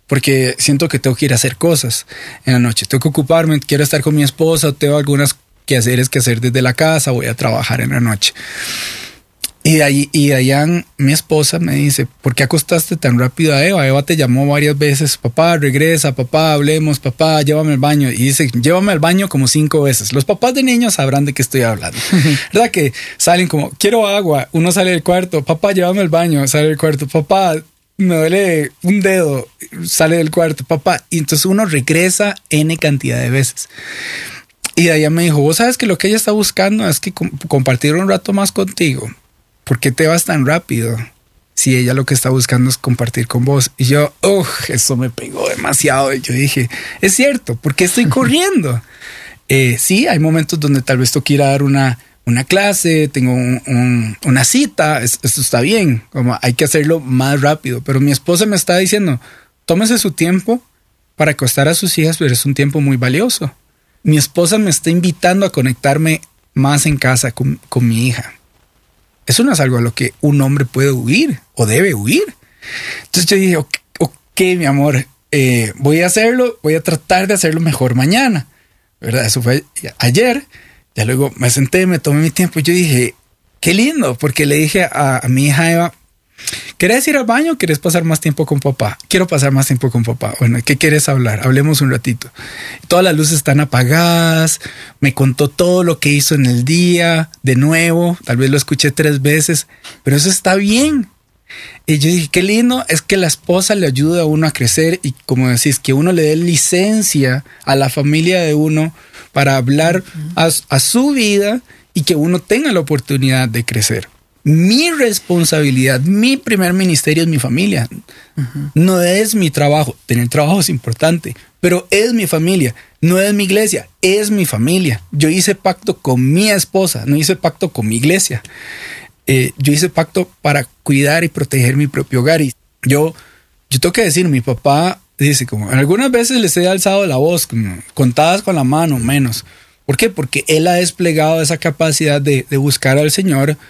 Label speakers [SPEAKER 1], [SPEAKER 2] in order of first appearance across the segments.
[SPEAKER 1] porque siento que tengo que ir a hacer cosas en la noche. Tengo que ocuparme, quiero estar con mi esposa, tengo algunas quehaceres que hacer desde la casa, voy a trabajar en la noche. Y Dayan, mi esposa, me dice, ¿por qué acostaste tan rápido a Eva? Eva te llamó varias veces, papá, regresa, papá, hablemos, papá, llévame al baño. Y dice, llévame al baño como 5 veces. Los papás de niños sabrán de qué estoy hablando. ¿Verdad? Que salen como, quiero agua, uno sale del cuarto, papá, llévame al baño, sale del cuarto, papá, me duele un dedo, sale del cuarto, papá. Y entonces uno regresa N cantidad de veces. Y Dayan me dijo, vos sabes que lo que ella está buscando es que compartir un rato más contigo. ¿Por qué te vas tan rápido? Si ella lo que está buscando es compartir con vos. Y yo, eso me pegó demasiado. Y yo dije, es cierto, ¿por qué estoy corriendo? Sí, hay momentos donde tal vez tengo que ir a dar una clase, tengo una cita, esto está bien, como hay que hacerlo más rápido. Pero mi esposa me está diciendo, tómese su tiempo para acostar a sus hijas, pero es un tiempo muy valioso. Mi esposa me está invitando a conectarme más en casa con mi hija. Eso no es algo a lo que un hombre puede huir o debe huir. Entonces yo dije, ok, mi amor, voy a hacerlo, voy a tratar de hacerlo mejor mañana, ¿verdad? Eso fue ayer. Ya luego me senté, me tomé mi tiempo y yo dije, qué lindo, porque le dije a mi hija Eva, ¿querés ir al baño o querés pasar más tiempo con papá? Quiero pasar más tiempo con papá. Bueno, ¿qué quieres hablar? Hablemos un ratito. Todas las luces están apagadas. Me contó todo lo que hizo en el día. De nuevo, tal vez lo escuché 3 veces, pero eso está bien. Y yo dije, qué lindo es que la esposa le ayuda a uno a crecer y, como decís, que uno le dé licencia a la familia de uno para hablar a su vida y que uno tenga la oportunidad de crecer. Mi responsabilidad, mi primer ministerio es mi familia. No es mi trabajo. Tener trabajo es importante, pero es mi familia. No es mi iglesia, es mi familia. Yo hice pacto con mi esposa, no hice pacto con mi iglesia. Yo hice pacto para cuidar y proteger mi propio hogar. Y yo tengo que decir, mi papá dice como, algunas veces les he alzado la voz, como, contadas con la mano, menos. ¿Por qué? Porque él ha desplegado esa capacidad de buscar al Señor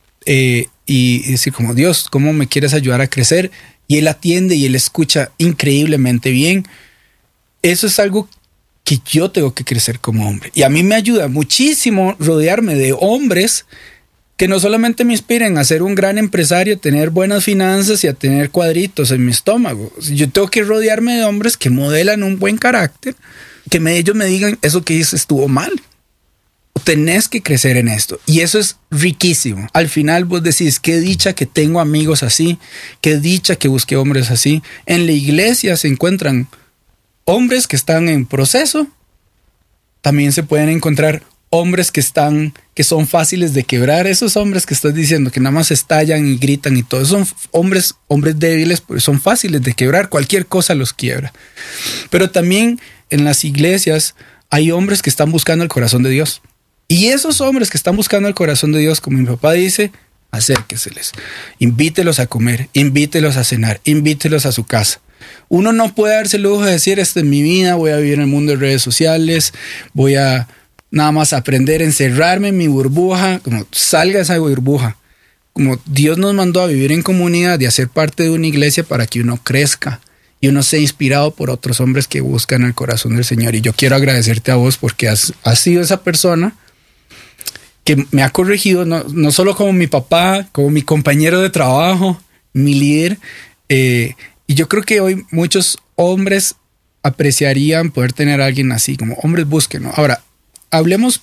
[SPEAKER 1] y decir como, Dios, ¿cómo me quieres ayudar a crecer? Y él atiende y él escucha increíblemente bien. Eso es algo que yo tengo que crecer como hombre. Y a mí me ayuda muchísimo rodearme de hombres que no solamente me inspiren a ser un gran empresario, a tener buenas finanzas y a tener cuadritos en mi estómago. Yo tengo que rodearme de hombres que modelan un buen carácter, que ellos me digan, eso que hice estuvo mal. Tenés que crecer en esto. Y eso es riquísimo. Al final vos decís, qué dicha que tengo amigos así, qué dicha que busqué hombres así. En la iglesia se encuentran hombres que están en proceso. También se pueden encontrar hombres que son fáciles de quebrar. Esos hombres que estás diciendo que nada más estallan y gritan y todo, son hombres débiles, pues son fáciles de quebrar. Cualquier cosa los quiebra. Pero también en las iglesias hay hombres que están buscando el corazón de Dios. Y esos hombres que están buscando el corazón de Dios, como mi papá dice, acérqueseles, invítelos a comer, invítelos a cenar, invítelos a su casa. Uno no puede darse el lujo de decir, esta es mi vida, voy a vivir en el mundo de redes sociales, voy a nada más aprender a encerrarme en mi burbuja, como salga esa burbuja. Como Dios nos mandó a vivir en comunidad y a ser parte de una iglesia para que uno crezca y uno sea inspirado por otros hombres que buscan el corazón del Señor. Y yo quiero agradecerte a vos porque has sido esa persona que me ha corregido, no solo como mi papá, como mi compañero de trabajo, mi líder. Y yo creo que hoy muchos hombres apreciarían poder tener a alguien así, como hombres búsquenlo. Ahora, hablemos,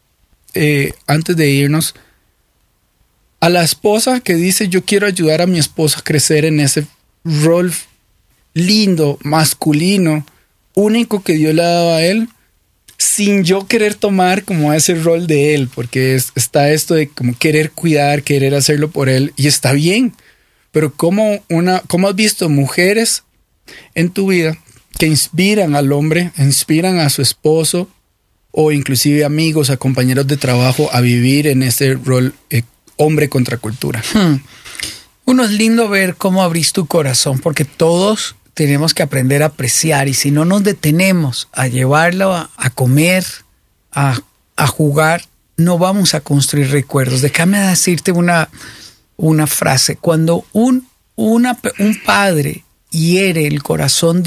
[SPEAKER 1] antes de irnos, a la esposa que dice, yo quiero ayudar a mi esposa a crecer en ese rol lindo, masculino, único que Dios le ha dado a él, sin yo querer tomar como ese rol de él, porque está esto de como querer cuidar, querer hacerlo por él, y está bien, pero ¿cómo has visto mujeres en tu vida que inspiran al hombre, inspiran a su esposo o inclusive amigos, a compañeros de trabajo a vivir en ese rol hombre contra cultura?
[SPEAKER 2] Uno, es lindo ver cómo abrís tu corazón, porque todos tenemos que aprender a apreciar, y si no nos detenemos a llevarlo a comer, a jugar, no vamos a construir recuerdos. Déjame decirte una frase. Cuando un padre hiere el corazón